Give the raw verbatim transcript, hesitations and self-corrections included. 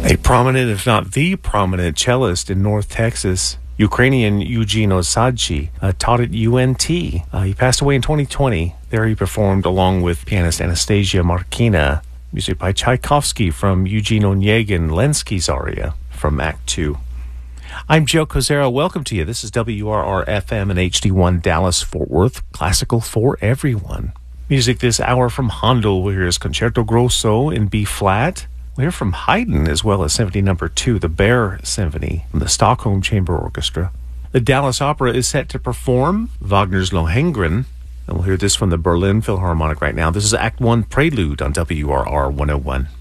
A prominent, if not the prominent, cellist in North Texas, Ukrainian Eugene Osadchi, uh, taught at U N T. Uh, he passed away in twenty twenty. There he performed along with pianist Anastasia Markina, music by Tchaikovsky from Eugene Onegin Lenski's aria from Act two. I'm Joe Kozera. Welcome to you. This is W R R F M and H D one Dallas Fort Worth, classical for everyone. Music this hour from Handel. We'll hear his Concerto Grosso in B flat. We'll hear from Haydn as well as Symphony Number Two, the Bear Symphony from the Stockholm Chamber Orchestra. The Dallas Opera is set to perform Wagner's Lohengrin, and we'll hear this from the Berlin Philharmonic right now. This is Act One Prelude on W R R one oh one.